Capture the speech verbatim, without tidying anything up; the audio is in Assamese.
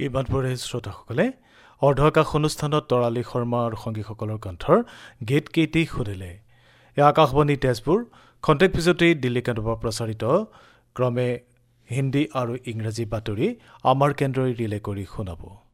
ইমান পৰে শ্ৰোতাসকলে অৰ্ধআকাশ অনুষ্ঠানত তৰালী শৰ্মা আৰু সংগীসকলৰ কণ্ঠৰ গীত কেইটি শুনিলে। এই আকাশবাণী তেজপুৰ খন্তেক পিছতেই দিল্লী কেন্দ্ৰৰ প্ৰচাৰিত ক্ৰমে হিন্দী আৰু ইংৰাজী বাতৰি আমাৰ কেন্দ্ৰই ৰিলে কৰি শুনাব।